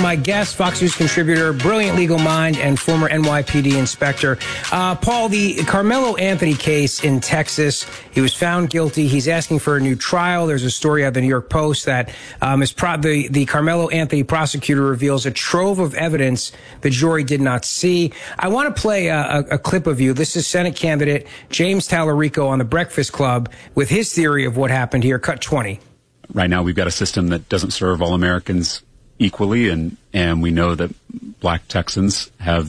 my guest, Fox News contributor, brilliant legal mind, and former NYPD inspector. Paul, the Carmelo Anthony case in Texas, he was found guilty. He's asking for a new trial. There's a story out of the New York Post that the Carmelo Anthony prosecutor reveals a trove of evidence the jury did not see. I want to play a clip of you. This is Senate candidate James Tallarico on The Breakfast Club with his theory of what happened here. Cut 20. Right now, we've got a system that doesn't serve all Americans equally, and we know that black Texans have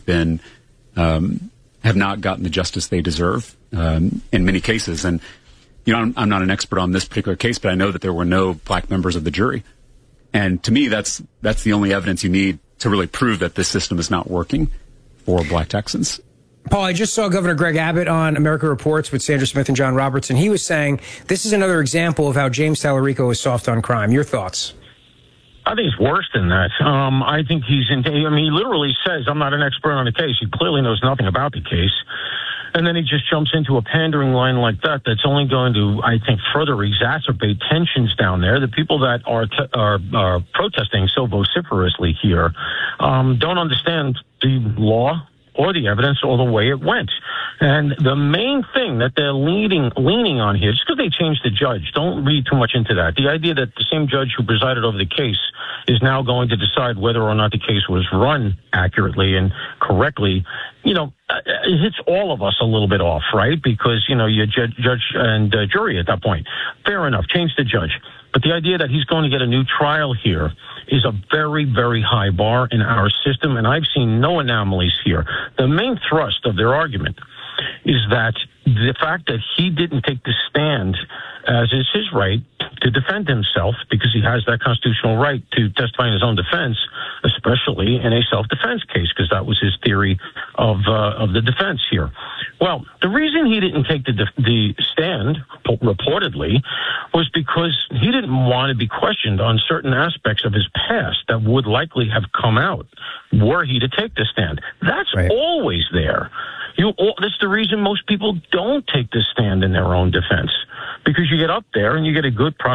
not gotten the justice they deserve in many cases. And I'm not an expert on this particular case, but I know that there were no black members of the jury. And to me, that's the only evidence you need to really prove that this system is not working for black Texans. Paul, I just saw Governor Greg Abbott on America Reports with Sandra Smith and John Robertson. He was saying this is another example of how James Tallarico is soft on crime. Your thoughts? I think it's worse than that. I think he literally says, I'm not an expert on the case. He clearly knows nothing about the case. And then he just jumps into a pandering line like that that's only going to, I think, further exacerbate tensions down there. The people that are protesting so vociferously here don't understand the law or the evidence or the way it went. And the main thing that they're leaning on here, just because they changed the judge, don't read too much into that. The idea that the same judge who presided over the case is now going to decide whether or not the case was run accurately and correctly, it hits all of us a little bit off, right? Because, you're judge and jury at that point. Fair enough, change the judge. But the idea that he's going to get a new trial here is a very, very high bar in our system, and I've seen no anomalies here. The main thrust of their argument is that the fact that he didn't take the stand, as is his right, to defend himself, because he has that constitutional right to testify in his own defense, especially in a self-defense case, because that was his theory of the defense here. Well, the reason he didn't take the stand, reportedly, was because he didn't want to be questioned on certain aspects of his past that would likely have come out were he to take the stand. That's right. Always there. That's the reason most people don't take the stand in their own defense, because you get up there and you get a good